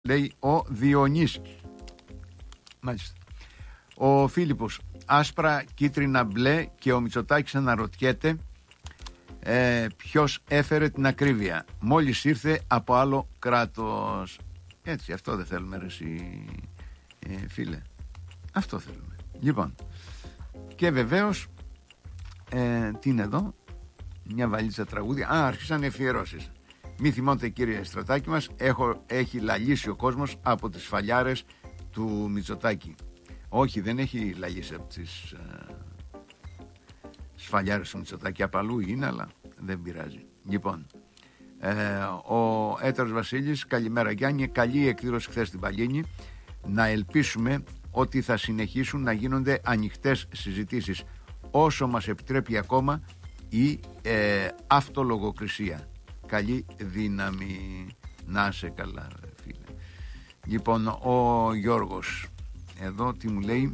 λέει ο Διονύσης. Μάλιστα. Ο Φίλιππος, άσπρα, κίτρινα, μπλε, και ο Μητσοτάκης αναρωτιέται ποιος έφερε την ακρίβεια. Μόλις ήρθε από άλλο κράτος. Έτσι, αυτό δεν θέλουμε ρε εσύ, φίλε. Αυτό θέλουμε. Λοιπόν, και βεβαίως τι είναι εδώ, μια βαλίτσα τραγούδια. Άρχισαν εφιερώσεις. Μη θυμώνται κύριε Στρατάκη μας, έχει λαλήσει ο κόσμος από τις φαλιάρες του Μητσοτάκη. Όχι, δεν έχει λαλήσει από τις σφαλιάρες του Μητσοτάκη, απ' αλλού είναι, αλλά δεν πειράζει. Λοιπόν, ο Έτερος Βασίλης, καλημέρα Γιάννη, καλή εκδήλωση χθες στην Παλίνη. Να ελπίσουμε ότι θα συνεχίσουν να γίνονται ανοιχτές συζητήσεις όσο μας επιτρέπει ακόμα η αυτολογοκρισία. Καλή δύναμη, να είσαι καλά φίλε. Λοιπόν, ο Γιώργος εδώ τι μου λέει,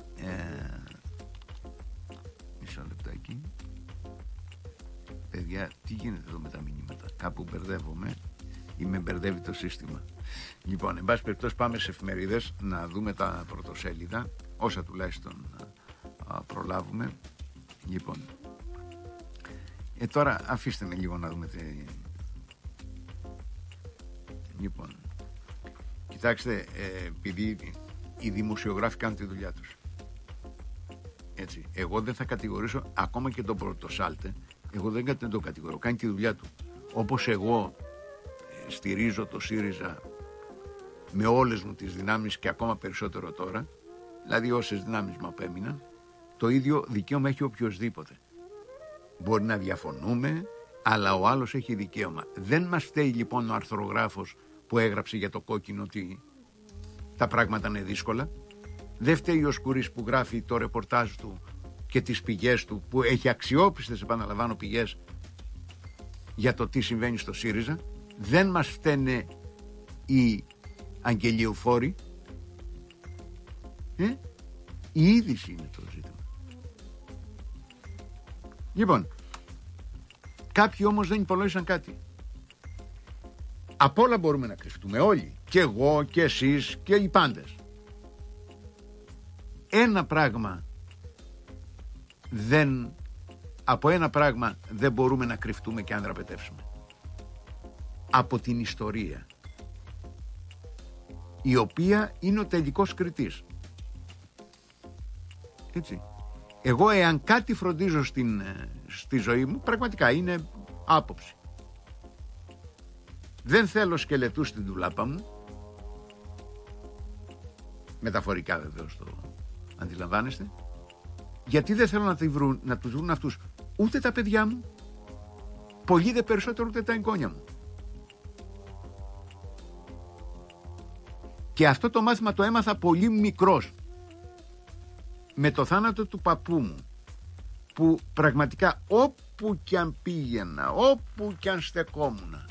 μισό λεπτάκι παιδιά, τι γίνεται εδώ με τα μηνύματα, κάπου μπερδεύομαι ή με μπερδεύει το σύστημα. Λοιπόν, εν πάση περιπτώσει πάμε σε εφημερίδες να δούμε τα πρωτοσέλιδα, όσα τουλάχιστον προλάβουμε. Λοιπόν, τώρα αφήστε με λίγο να δούμε Λοιπόν, κοιτάξτε, επειδή οι δημοσιογράφοι κάνουν τη δουλειά τους, έτσι, εγώ δεν θα κατηγορήσω ακόμα και τον Πρωτοσάλτε, εγώ δεν τον κατηγορώ, κάνει τη δουλειά του. Όπως εγώ στηρίζω το ΣΥΡΙΖΑ με όλες μου τις δυνάμεις και ακόμα περισσότερο τώρα, δηλαδή όσες δυνάμεις μου απέμειναν, το ίδιο δικαίωμα έχει οποιοσδήποτε. Μπορεί να διαφωνούμε, αλλά ο άλλος έχει δικαίωμα. Δεν μας φταίει λοιπόν ο αρθρογράφος που έγραψε για το κόκκινο ότι τα πράγματα είναι δύσκολα. Δεν φταίει ο Σκουρής που γράφει το ρεπορτάζ του και τις πηγές του, που έχει αξιόπιστες, επαναλαμβάνω, πηγές για το τι συμβαίνει στο ΣΥΡΙΖΑ. Δεν μας φταίνε οι αγγελιοφόροι. Η είδηση είναι το ζήτημα. Λοιπόν, κάποιοι όμως δεν υπολόγισαν κάτι. Απ' όλα μπορούμε να κρυφτούμε όλοι, και εγώ και εσείς και οι πάντες. Από ένα πράγμα δεν μπορούμε να κρυφτούμε και αν δραπετεύσουμε. Από την ιστορία, η οποία είναι ο τελικός κριτής. Έτσι. Εγώ εάν κάτι φροντίζω στη ζωή μου, πραγματικά είναι άποψη. Δεν θέλω σκελετούς στην ντουλάπα μου, μεταφορικά βεβαίως το αντιλαμβάνεστε, γιατί δεν θέλω να τους βρουν αυτούς ούτε τα παιδιά μου, πολύ δε περισσότερο ούτε τα εγγόνια μου. Και αυτό το μάθημα το έμαθα πολύ μικρός, με το θάνατο του παππού μου, που πραγματικά όπου κι αν πήγαινα, όπου κι αν στεκόμουνα,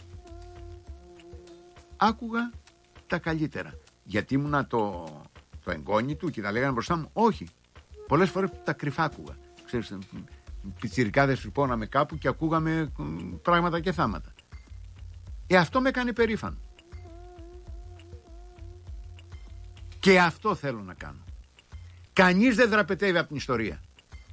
άκουγα τα καλύτερα. Γιατί ήμουνα το εγγόνι του και τα λέγανε μπροστά μου. Όχι, πολλές φορές τα κρυφά άκουγα. Ξέρεις, πιτσιρικάδες τρυπώναμε κάπου και ακούγαμε πράγματα και θάματα. Αυτό με έκανε περήφανο. Και αυτό θέλω να κάνω. Κανείς δεν δραπετεύει από την ιστορία.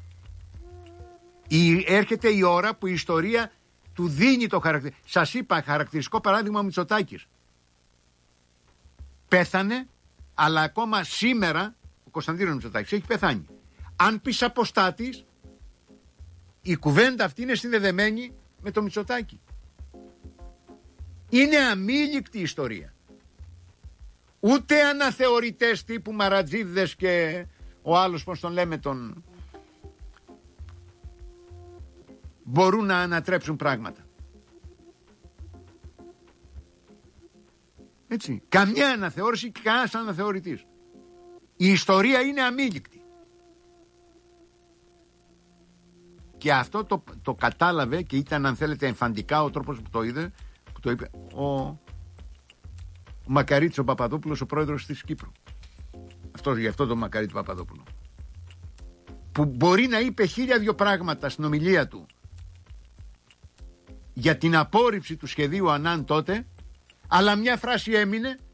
Έρχεται η ώρα που η ιστορία του δίνει το χαρακτηριστικό. Σας είπα, χαρακτηριστικό παράδειγμα ο Μητσοτάκης. Πέθανε, αλλά ακόμα σήμερα ο Κωνσταντίνος Μητσοτάκης έχει πεθάνει. Αν πεις αποστάτης, η κουβέντα αυτή είναι συνδεδεμένη με το Μητσοτάκη. Είναι αμήλικτη η ιστορία. Ούτε αναθεωρητές τύπου Μαρατζίδες και ο άλλος, πώς τον λέμε, μπορούν να ανατρέψουν πράγματα. Έτσι. Καμιά αναθεώρηση και κανένας αναθεωρητής. Η ιστορία είναι αμήλικτη. Και αυτό το κατάλαβε και ήταν, αν θέλετε, εμφαντικά ο τρόπος που το είδε, που το είπε ο Μακαρίτης ο Παπαδόπουλος, ο πρόεδρος της Κύπρου. Γι' αυτό το Μακαρίτη Παπαδόπουλο, που μπορεί να είπε 1002 πράγματα στην ομιλία του για την απόρριψη του σχεδίου Ανάν τότε, αλλά μια φράση έμεινε